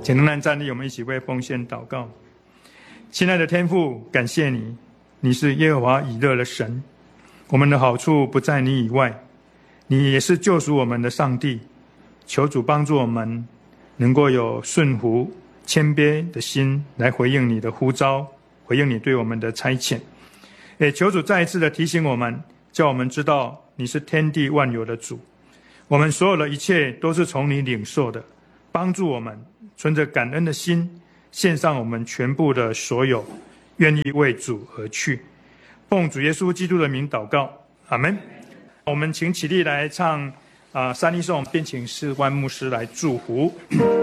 请仍然站立，我们一起为奉献祷告。亲爱的天父，感谢你，你是耶和华以勒的神，我们的好处不在你以外，你也是救赎我们的上帝。求主帮助我们能够有顺服谦卑的心来回应你的呼召，回应你对我们的差遣。也求主再一次的提醒我们，叫我们知道你是天地万有的主，我们所有的一切都是从你领受的。帮助我们存着感恩的心，献上我们全部的所有，愿意为主而去。奉主耶稣基督的名祷告，阿们。我们请起立来唱三一颂，并请士官牧师来祝福。